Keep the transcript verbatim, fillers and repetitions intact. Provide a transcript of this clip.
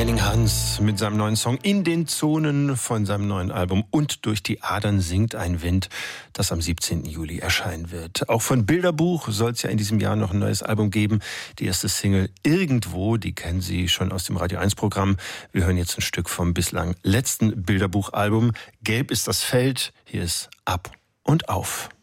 Henning Hans mit seinem neuen Song In den Zonen von seinem neuen Album Und durch die Adern singt ein Wind, das am siebzehnten Juli erscheinen wird. Auch von Bilderbuch soll es ja in diesem Jahr noch ein neues Album geben. Die erste Single Irgendwo, die kennen Sie schon aus dem Radio eins Programm. Wir hören jetzt ein Stück vom bislang letzten Bilderbuch-Album. Gelb ist das Feld, hier ist Ab und Auf.